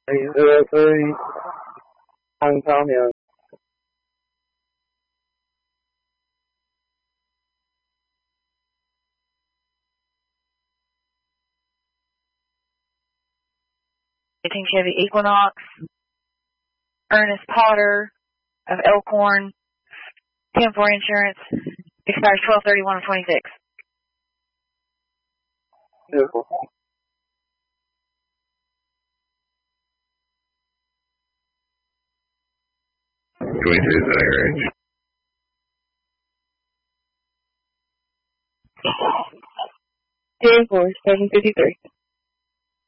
303, Hong Kong Mill. Chevy Equinox, Ernest Potter of Elkhorn, 10-4 insurance, expires 12/31/26. Beautiful. 22 range. Zero 4 753.